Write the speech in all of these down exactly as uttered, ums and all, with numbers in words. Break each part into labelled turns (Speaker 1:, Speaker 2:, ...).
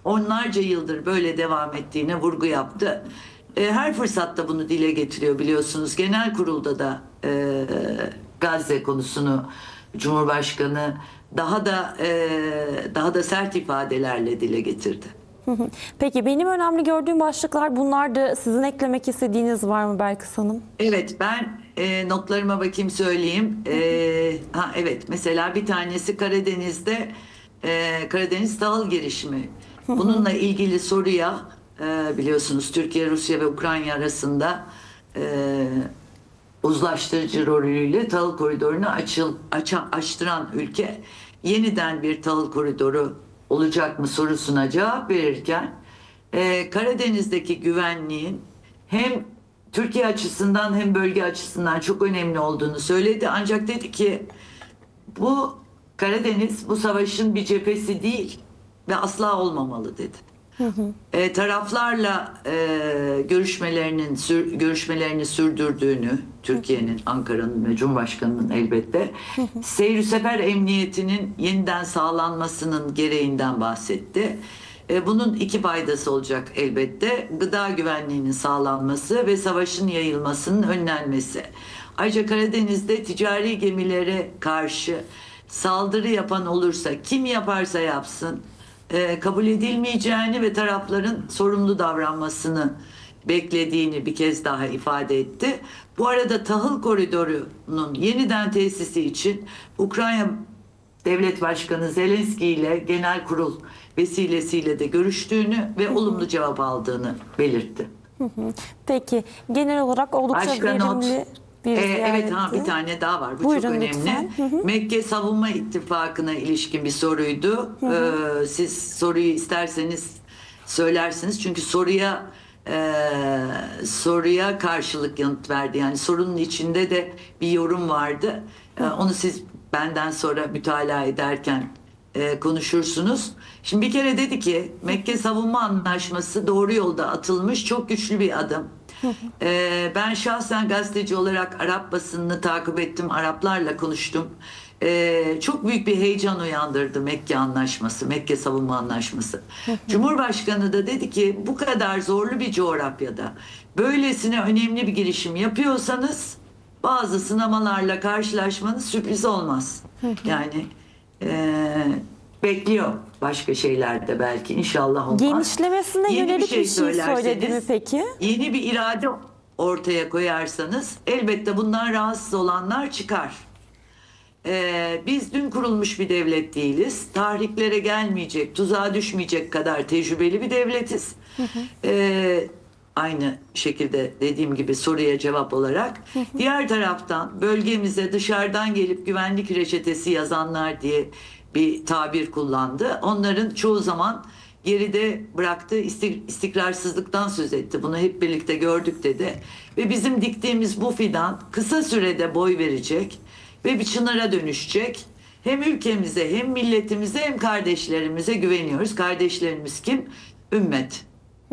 Speaker 1: onlarca yıldır böyle devam ettiğine vurgu yaptı. E, her fırsatta bunu dile getiriyor biliyorsunuz. Genel kurulda da e, Gazze konusunu Cumhurbaşkanı daha da e, daha da sert ifadelerle dile getirdi.
Speaker 2: Peki benim önemli gördüğüm başlıklar bunlardı. Sizin eklemek istediğiniz var mı Belkıs Hanım?
Speaker 1: Evet, ben e, notlarıma bakayım söyleyeyim. E, ha evet, mesela bir tanesi Karadeniz'de e, Karadeniz tahıl girişimi. Bununla ilgili soruya e, biliyorsunuz Türkiye, Rusya ve Ukrayna arasında e, uzlaştırıcı rolüyle tahıl koridorunu açıl, açan, açtıran ülke yeniden bir tahıl koridoru olacak mı sorusuna cevap verirken e, Karadeniz'deki güvenliğin hem Türkiye açısından hem bölge açısından çok önemli olduğunu söyledi. Ancak dedi ki bu Karadeniz bu savaşın bir cephesi değil ve asla olmamalı dedi. Hı hı. E, taraflarla e, görüşmelerinin sür, görüşmelerini sürdürdüğünü Türkiye'nin, Ankara'nın ve Cumhurbaşkanı'nın elbette hı hı. seyir sefer emniyetinin yeniden sağlanmasının gereğinden bahsetti. E, bunun iki faydası olacak elbette. Gıda güvenliğinin sağlanması ve savaşın yayılmasının önlenmesi. Ayrıca Karadeniz'de ticari gemilere karşı saldırı yapan olursa kim yaparsa yapsın e, kabul edilmeyeceğini ve tarafların sorumlu davranmasını beklediğini bir kez daha ifade etti. Bu arada tahıl koridorunun yeniden tesisi için Ukrayna Devlet Başkanı Zelenski ile genel kurul vesilesiyle de görüştüğünü ve olumlu cevap aldığını belirtti.
Speaker 2: Peki genel olarak oldukça
Speaker 1: Başka
Speaker 2: verimli
Speaker 1: not.
Speaker 2: bir
Speaker 1: Ee,
Speaker 2: ziyaretti.
Speaker 1: evet ha bir tane daha var. Bu
Speaker 2: Buyurun
Speaker 1: çok önemli.
Speaker 2: lütfen. Hı hı.
Speaker 1: Mekke Savunma İttifakı'na ilişkin bir soruydu.
Speaker 2: Hı hı.
Speaker 1: Ee, siz soruyu isterseniz söylersiniz. Çünkü soruya e, soruya karşılık yanıt verdi. Yani sorunun içinde de bir yorum vardı. Ee, onu siz benden sonra mütalaa ederken e, konuşursunuz. Şimdi bir kere dedi ki Mekke Savunma Anlaşması doğru yolda atılmış çok güçlü bir adım. Ee, ben şahsen gazeteci olarak Arap basınını takip ettim, Araplarla konuştum. Ee, çok büyük bir heyecan uyandırdı Mekke Anlaşması, Mekke Savunma Anlaşması. Cumhurbaşkanı da dedi ki bu kadar zorlu bir coğrafyada böylesine önemli bir girişim yapıyorsanız bazı sınamalarla karşılaşmanız sürpriz olmaz. Yani e, bekliyor başka şeyler de belki inşallah olmaz.
Speaker 2: Genişlemesine
Speaker 1: Yeni
Speaker 2: yönelik bir şey, söyledi mi peki?
Speaker 1: Yeni bir irade ortaya koyarsanız elbette bundan rahatsız olanlar çıkar. Ee, biz dün kurulmuş bir devlet değiliz. Tahriklere gelmeyecek, tuzağa düşmeyecek kadar tecrübeli bir devletiz. Ee, aynı şekilde dediğim gibi soruya cevap olarak. Diğer taraftan bölgemize dışarıdan gelip güvenlik reçetesi yazanlar diye bir tabir kullandı. Onların çoğu zaman geride bıraktığı istikrarsızlıktan söz etti. Bunu hep birlikte gördük dedi. Ve bizim diktiğimiz bu fidan kısa sürede boy verecek ve bir çınara dönüşecek. Hem ülkemize hem milletimize hem kardeşlerimize güveniyoruz. Kardeşlerimiz kim? Ümmet.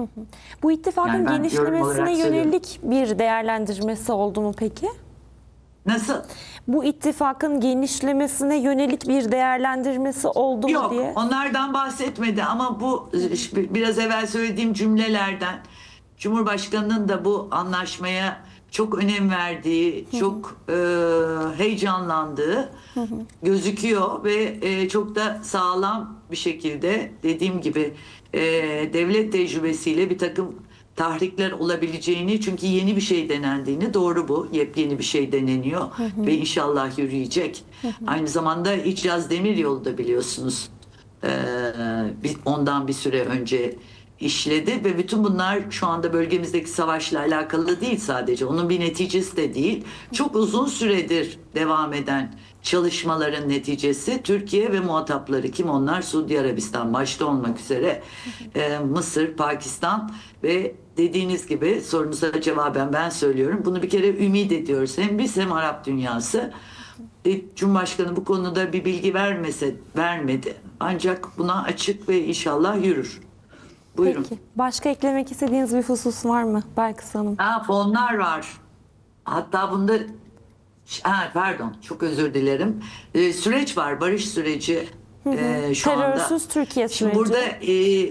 Speaker 2: Bu ittifakın
Speaker 1: Yani ben yorum olarak
Speaker 2: genişlemesine
Speaker 1: söylüyorum.
Speaker 2: yönelik bir değerlendirmesi oldu mu peki?
Speaker 1: Nasıl?
Speaker 2: Bu ittifakın genişlemesine yönelik bir değerlendirmesi oldu mu
Speaker 1: Yok,
Speaker 2: diye.
Speaker 1: onlardan bahsetmedi ama bu biraz evvel söylediğim cümlelerden Cumhurbaşkanı'nın da bu anlaşmaya çok önem verdiği, çok e, heyecanlandığı gözüküyor ve e, çok da sağlam bir şekilde dediğim gibi e, devlet tecrübesiyle bir takım tahrikler olabileceğini, çünkü yeni bir şey denendiğini, doğru bu, yepyeni bir şey deneniyor ve inşallah yürüyecek. Aynı zamanda İcaz Demiryolu da biliyorsunuz e, bir- ondan bir süre önce işledi ve bütün bunlar şu anda bölgemizdeki savaşla alakalı değil sadece. Onun bir neticesi de değil. Çok uzun süredir devam eden çalışmaların neticesi. Türkiye ve muhatapları kim onlar? Suudi Arabistan başta olmak üzere e, Mısır, Pakistan ve dediğiniz gibi sorunuza cevaben ben söylüyorum. Bunu bir kere ümit ediyoruz. Hem biz hem Arap dünyası. E, Cumhurbaşkanı bu konuda bir bilgi vermese vermedi. Ancak buna açık ve inşallah yürür. Buyurun.
Speaker 2: Peki. Başka eklemek istediğiniz bir husus var mı Belkıs Hanım?
Speaker 1: Ha, fonlar var. Hatta bunda ha, pardon çok özür dilerim. Ee, süreç var, barış süreci. Ee, şu anda.
Speaker 2: Terörsüz Türkiye
Speaker 1: Şimdi
Speaker 2: süreci.
Speaker 1: burada e,